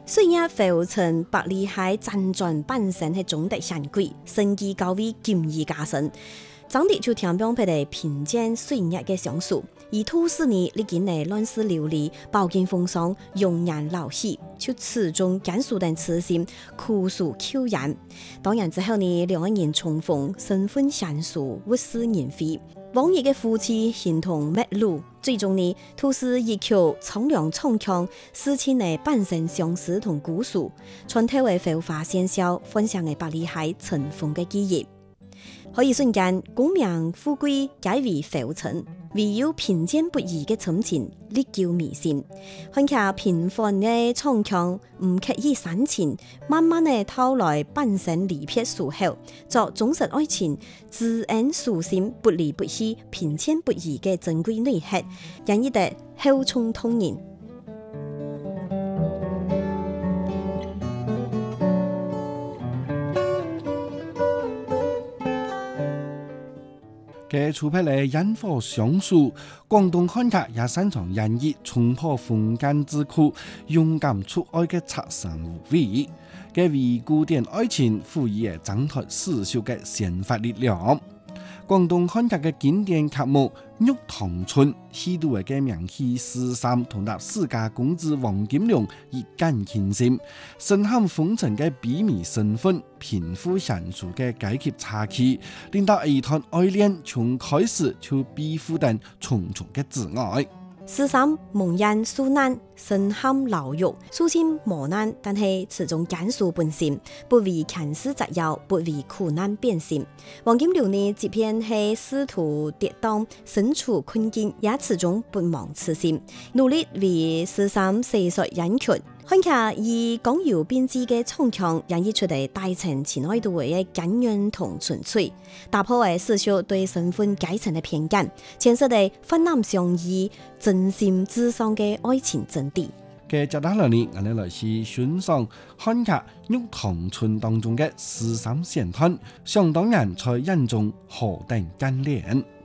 雖然浮沉百里海輾轉半生係總得相貴，生機高位劍意加深。長地就聽講佢哋品鑑歲月嘅相處，而土司呢歷經嘅亂世流離、飽經風霜、容顏老氣，就始終堅守定此心，苦守口言。當然之後呢，兩個人重逢，身份相殊，物是人非。往日嘅夫妻形同陌路，最終呢，土司依靠蒼涼衝腔，事情嘅半生相思同故事，穿透嘅浮華喧囂，分享嘅百里海塵封嘅記憶。可以瞬間，功名富貴皆為浮塵，唯有品鑑不移嘅親情歷久彌新。看下平凡嘅衝腔，唔刻意煽情，慢慢嘅透來半生離別疏後，作忠實愛情，知恩書心，不離不棄，品鑑不移嘅珍貴內核，引一得厚重動人。 嘅出品嘅煙火相處，廣東漢客也擅長演繹衝破封建之苦，勇敢出愛嘅擦身無畏，嘅為古典愛情賦予嘅掙脫世俗嘅先發力量。廣東漢客嘅經典曲目《玉堂春》，許多嘅名氣四三同達世家公子王金良以感情線，深陷風塵嘅比美身份，貧富懸殊嘅階級差距，令到一段愛戀從開始就背負定重重嘅自愛。 四三蒙恩受難，身陷牢獄，數千磨難，但係始終堅守本心，不為強勢折腰，不為苦難變心。王金良呢，即便係仕途跌宕，身處困境，也始終不忘此心，努力為四三寫出演曲。看下以剛柔並濟嘅衝腔演繹出嚟大情情愛度嘅感人同純粹，打破嘅世俗對身份階層嘅偏見，詮釋嚟分南相依、真心至上嘅愛情真諦。 嘅接下來呢，我哋來是欣賞漢客《玉堂春》當中嘅四三線段，想當然在眼中何等幹練。